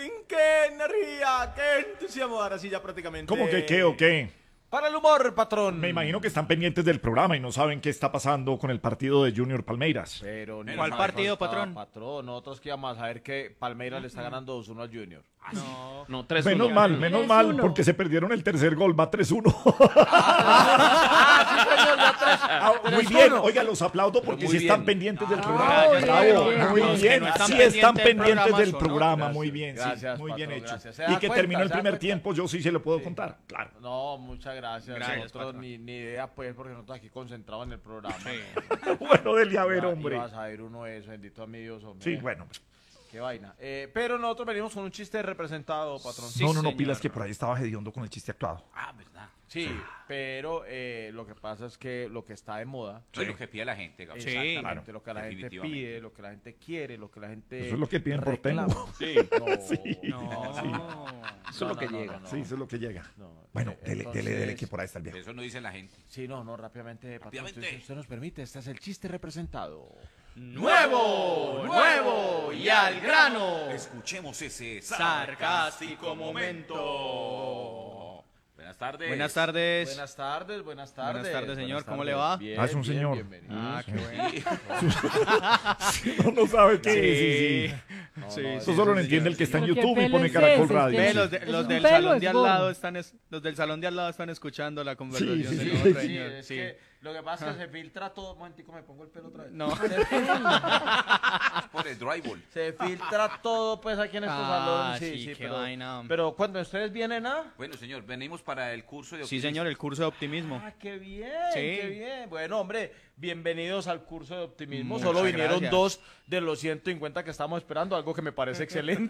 qué energía, qué entusiasmo. Ahora sí ya prácticamente. ¿Cómo que qué o qué? Para el humor, patrón. Me imagino que están pendientes del programa y no saben qué está pasando con el partido de Junior Palmeiras. Pero ni ¿Cuál más partido, faltaba, patrón? patrón, nosotros que íbamos a ver que Palmeiras le está ganando 2-1 al Junior. No, 3-1. Menos mal, porque se perdieron el tercer gol, va 3-1. Muy bien, oiga, los aplaudo porque muy sí están bien. pendientes del Ah, programa. ya está Bravo, bien. muy Los que bien, no están sí pendientes están del pendientes programa del son programa, otros. muy bien, sí, Gracias, muy bien patrón, hecho. gracias. ¿Se Y da que cuenta? terminó el ¿Se da primer cuenta? tiempo, yo sí se lo puedo contar, claro. No, muchas gracias. Gracias, Nosotros patrón. ni idea, pues, porque nosotros aquí concentrados en el programa. Bueno, dele a ver, Ya hombre. ibas a ver uno de esos, bendito a mi Dios, hombre. Sí, bueno. Qué vaina. Pero nosotros venimos con un chiste representado, patrón. No, señor. pilas que por ahí estaba hediondo con el chiste actuado. Ah, ¿verdad? Sí, pero lo que pasa es que lo que está de moda, Soy lo que pide la gente, Gabriel. Sí, exactamente, lo que la gente definitivamente. pide, lo que la gente quiere, lo que la gente Eso es lo que piden por reclama. Temo. Sí, No. Eso es lo que llega. Sí, eso es lo que llega. No, Bueno, entonces- dele, que por ahí está el viejo. Eso no dice la gente. Sí, no, rápidamente, patrón, Rápidamente. si usted nos permite, este es el chiste representado. Nuevo y al grano. Escuchemos ese Sarcástico momento. Buenas tardes. Buenas tardes. Buenas tardes, buenas tardes. Buenas tardes, señor, ¿cómo le tardes. va? Bien, Ah, es un bien, señor. bienvenido. Ah, qué bueno. No sabe qué. Sí. Sí, Eso solo lo entiende el que está en Pero qué YouTube y pelo pone es Caracol ese, Radio. Ve, sí. los, Es los un del pelo, salón es de al bobo. lado los del salón de al lado están escuchando la conversación Sí, del sí, nuevo Sí, señor. es Sí. que lo que pasa es que se filtra todo. Un momentico, me pongo el pelo otra vez. No. Por el drywall. Se filtra todo, pues, aquí en estos salones. Sí, sí, qué pero, vaina. pero cuando ustedes vienen a... Bueno, señor, venimos para el curso de Sí, optimismo. señor, el curso de optimismo. Ah, qué bien, Sí. qué bien. Bueno, hombre, bienvenidos al curso de optimismo. Muchas Solo vinieron gracias. 2 de los 150 que estamos esperando, algo que me parece excelente.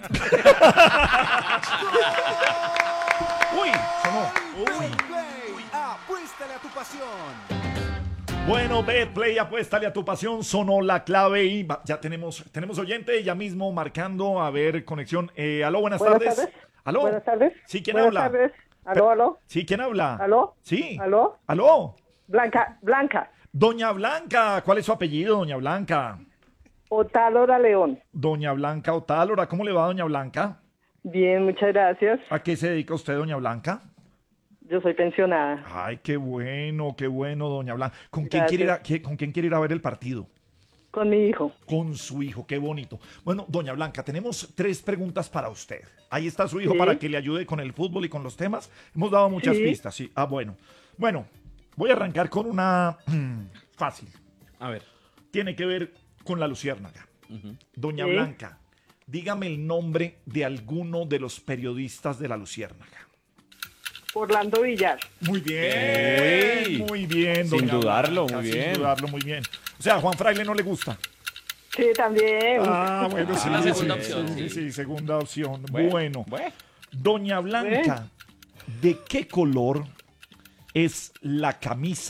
Uy, sonó. Apuéstale a tu pasión. Bueno, Betplay, apuéstale a tu pasión, sonó la clave y ya tenemos oyente ya mismo marcando, a ver, conexión. Aló, buenas tardes. ¿Aló? Buenas tardes. Sí, ¿quién Buenas habla? tardes. Aló. Sí, ¿quién habla? ¿Aló? Sí. ¿Aló? ¿Aló? Blanca. Doña Blanca, ¿cuál es su apellido, Doña Blanca? Otálora León. Doña Blanca Otálora, ¿cómo le va, Doña Blanca? Bien, muchas gracias. ¿A qué se dedica usted, Doña Blanca? Yo soy pensionada. Ay, qué bueno, Doña Blanca. ¿Con quién Gracias. con quién quiere ir a ver el partido? Con mi hijo. Con su hijo, qué bonito. Bueno, Doña Blanca, tenemos 3 preguntas para usted. Ahí está su hijo Sí. para que le ayude con el fútbol y con los temas. Hemos dado muchas Sí. pistas, sí. Ah, bueno. Bueno, voy a arrancar con una fácil. A ver. Tiene que ver con la luciérnaga. Doña Sí. Blanca, dígame el nombre de alguno de los periodistas de la luciérnaga. Orlando Villar. Muy bien, muy bien, Sin doña dudarlo, Blanca, muy sin bien. dudarlo, muy bien. O sea, a Juan Fraile no le gusta. Sí, también. Ah, bueno, sí, la segunda sí, opción, sí, sí. sí, segunda opción. Bueno, Bueno. Doña Blanca, ¿de qué color es la camisa